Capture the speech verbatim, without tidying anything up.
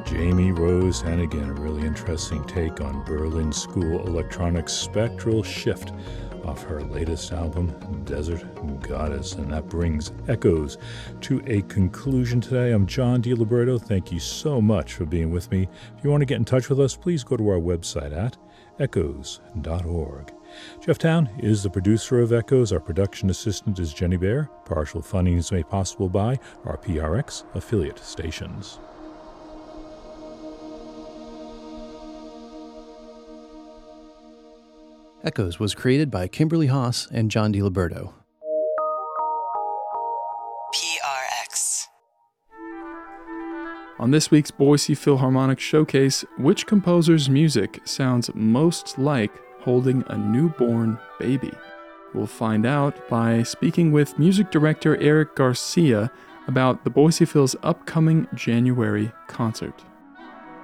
Jamie Rose Hannigan, a really interesting take on Berlin School Electronics Spectral Shift off her latest album, Desert Goddess. And that brings Echoes to a conclusion today. I'm John DiLiberto. Thank you so much for being with me. If you want to get in touch with us, please go to our website at echoes dot org. Jeff Town is the producer of Echoes. Our production assistant is Jenny Bear. Partial funding is made possible by our P R X affiliate stations. Echoes was created by Kimberly Haas and John DiLiberto. P R X. On this week's Boise Philharmonic Showcase, which composer's music sounds most like holding a newborn baby? We'll find out by speaking with music director Eric Garcia about the Boise Phil's upcoming January concert.